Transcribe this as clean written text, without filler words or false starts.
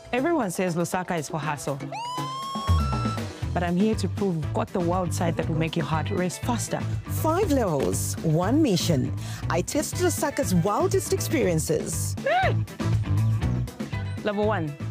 Everyone says Lusaka is for hustle. But I'm here to prove we've got the wild side that will make your heart race faster. 5 levels, 1 mission. I tested Lusaka's wildest experiences. Level 1,